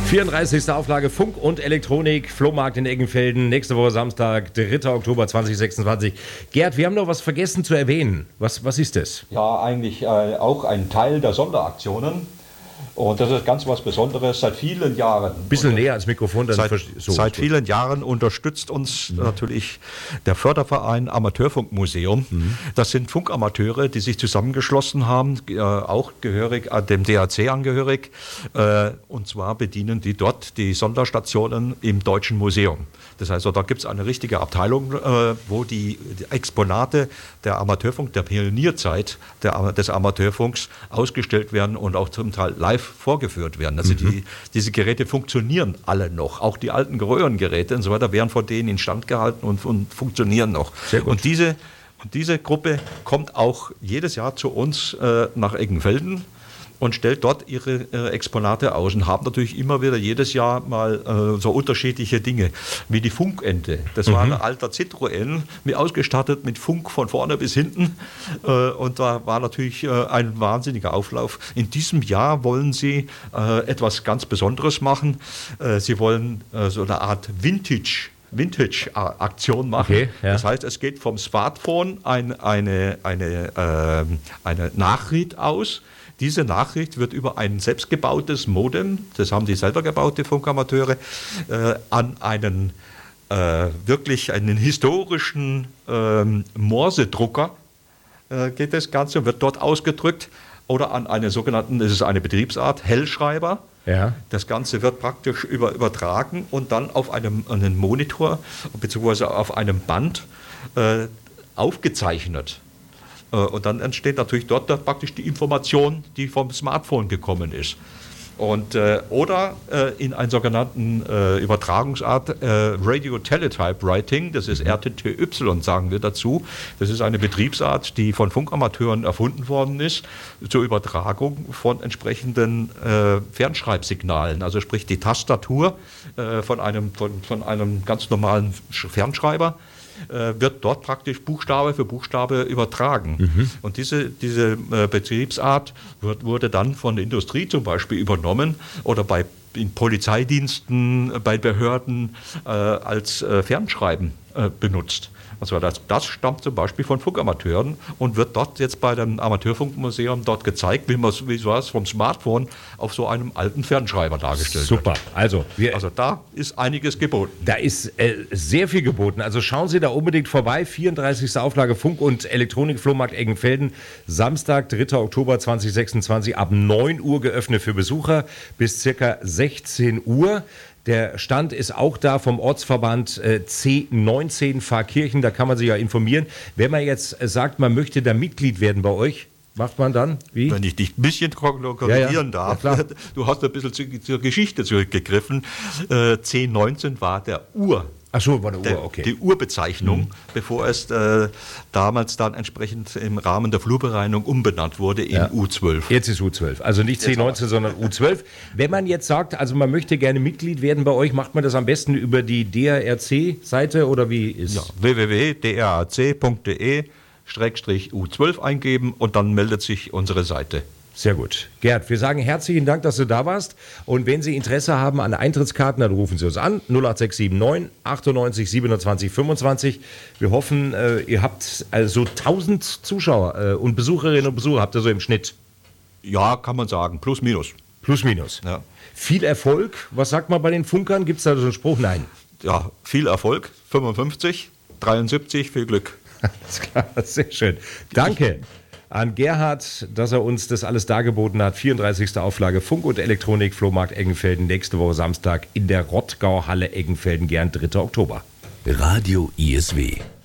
34. Auflage Funk und Elektronik, Flohmarkt in Eggenfelden, nächste Woche Samstag, 3. Oktober 2026. Gerd, wir haben noch was vergessen zu erwähnen. Was ist das? Ja, eigentlich auch ein Teil der Sonderaktionen. Und das ist ganz was Besonderes seit vielen Jahren. Ein bisschen näher ans Mikrofon. Dann seit vielen Jahren unterstützt uns natürlich der Förderverein Amateurfunkmuseum. Das sind Funkamateure, die sich zusammengeschlossen haben, auch gehörig dem DAC angehörig. Und zwar bedienen die dort die Sonderstationen im Deutschen Museum. Das heißt, da gibt es eine richtige Abteilung, wo die Exponate der Amateurfunk, der Pionierzeit des Amateurfunks ausgestellt werden und auch zum Teil live vorgeführt werden. Also diese Geräte funktionieren alle noch. Auch die alten Röhrengeräte und so weiter werden von denen instand gehalten und funktionieren noch. Sehr gut. Und diese Gruppe kommt auch jedes Jahr zu uns nach Eggenfelden und stellt dort ihre Exponate aus und haben natürlich immer wieder jedes Jahr mal so unterschiedliche Dinge, wie die Funkente. Das war ein alter Citroën, ausgestattet mit Funk von vorne bis hinten und da war natürlich ein wahnsinniger Auflauf. In diesem Jahr wollen sie etwas ganz Besonderes machen. Sie wollen so eine Art Vintage-Aktion machen. Okay, ja. Das heißt, es geht vom Smartphone eine Nachricht aus. Diese Nachricht wird über ein selbstgebautes Modem, das haben die selber gebaut, die Funkamateure, an einen wirklich einen historischen Morse-Drucker geht das Ganze, wird dort ausgedrückt, oder an einen sogenannten, das ist eine Betriebsart, Hellschreiber. Ja. Das Ganze wird praktisch übertragen und dann auf einem Monitor bzw. auf einem Band aufgezeichnet. Und dann entsteht natürlich dort praktisch die Information, die vom Smartphone gekommen ist. Und, oder in einer sogenannten Übertragungsart Radio Teletype Writing, das ist RTTY, sagen wir dazu. Das ist eine Betriebsart, die von Funkamateuren erfunden worden ist, zur Übertragung von entsprechenden Fernschreibsignalen. Also sprich die Tastatur von einem ganz normalen Fernschreiber wird dort praktisch Buchstabe für Buchstabe übertragen. Und diese Betriebsart wurde dann von der Industrie zum Beispiel übernommen oder in Polizeidiensten, bei Behörden als Fernschreiben benutzt. Also das stammt zum Beispiel von Funkamateuren und wird dort jetzt bei dem Amateurfunkmuseum dort gezeigt, wie sowas vom Smartphone auf so einem alten Fernschreiber dargestellt wird. Super. Also da ist einiges geboten. Da ist sehr viel geboten. Also schauen Sie da unbedingt vorbei. 34. Auflage Funk und Elektronik Flohmarkt Eggenfelden. Samstag, 3. Oktober 2026 ab 9 Uhr geöffnet für Besucher bis circa 16 Uhr. Der Stand ist auch da vom Ortsverband C19 Pfarrkirchen, da kann man sich ja informieren. Wenn man jetzt sagt, man möchte da Mitglied werden bei euch, macht man dann wie? Wenn ich dich ein bisschen korrigieren darf, ja, du hast ein bisschen zur Geschichte zurückgegriffen. C19 war der Ach so, war eine Uhr, okay. Die Urbezeichnung, bevor es damals dann entsprechend im Rahmen der Flurbereinigung umbenannt wurde in U12. Jetzt ist U12, also nicht C19, sondern U12. Wenn man jetzt sagt, also man möchte gerne Mitglied werden bei euch, macht man das am besten über die DRC-Seite oder wie ist? Ja, www.drac.de/U12 eingeben und dann meldet sich unsere Seite. Sehr gut. Gerd, wir sagen herzlichen Dank, dass du da warst. Und wenn Sie Interesse haben an Eintrittskarten, dann rufen Sie uns an. 08679 98 27 25. Wir hoffen, ihr habt also 1000 Zuschauer und Besucherinnen und Besucher habt ihr so im Schnitt. Ja, kann man sagen. Plus, minus. Plus, minus. Ja. Viel Erfolg. Was sagt man bei den Funkern? Gibt es da so einen Spruch? Nein. Ja, viel Erfolg. 55, 73, viel Glück. Alles klar, sehr schön. Danke an Gerhard, dass er uns das alles dargeboten hat. 34. Auflage Funk und Elektronik Flohmarkt Eggenfelden. Nächste Woche Samstag in der Rottgau-Halle Eggenfelden, gern 3. Oktober. Radio ISW.